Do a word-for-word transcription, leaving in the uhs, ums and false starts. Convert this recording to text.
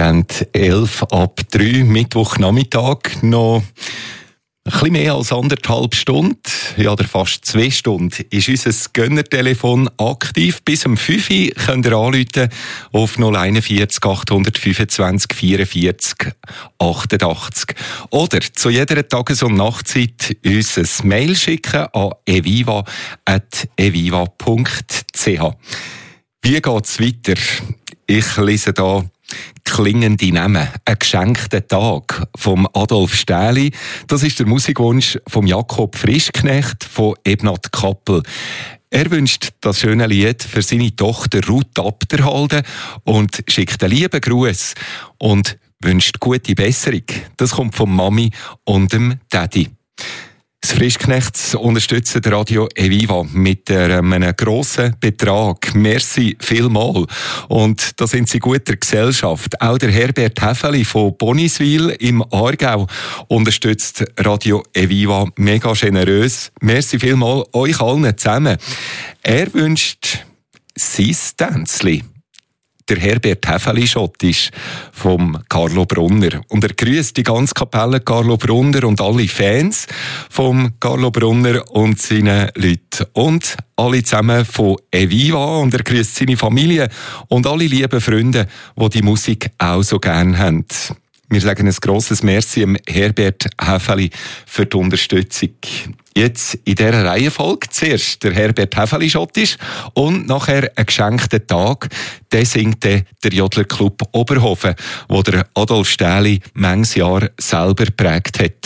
Wir haben elf ab drei, Mittwochnachmittag, noch ein bisschen mehr als anderthalb Stunden, ja, oder fast zwei Stunden, ist unser Gönnertelefon aktiv. Bis um fünf Uhr könnt ihr anrufen auf null vierzig, achthundertfünfundzwanzig, vierundvierzig, achtundachtzig. Oder zu jeder Tages- und Nachtzeit uns ein Mail schicken an eviva at eviva punkt c h. Wie geht's weiter? Ich lese da klingende Namen. Ein geschenkter Tag vom Adolf Stähli. Das ist der Musikwunsch von Jakob Frischknecht von Ebnat Kappel. Er wünscht das schöne Lied für seine Tochter Ruth Abderhalden und schickt einen lieben Gruß und wünscht gute Besserung. Das kommt von Mami und dem Daddy. Das Frischknechts unterstützt Radio Eviva mit einem grossen Betrag. Merci vielmal. Und da sind sie guter Gesellschaft. Auch der Herbert Häfeli von Boniswil im Aargau unterstützt Radio Eviva mega generös. Merci vielmal euch allen zusammen. Er wünscht sein Tänzli. Der Herbert Häfeli schottisch vom Carlo Brunner. Und er grüßt die ganze Kapelle Carlo Brunner und alle Fans vom Carlo Brunner und seinen Leuten. Und alle zusammen von Eviva. Und er grüßt seine Familie und alle lieben Freunde, die die Musik auch so gerne haben. Wir sagen ein grosses Merci am Herbert Häfeli für die Unterstützung. Jetzt in dieser Reihenfolge zuerst der Herbert Häfeli schottisch und nachher ein geschenkter Tag. Der singt der Jodlerclub Oberhofen, wo der Adolf Stähli manches Jahr selber geprägt hat.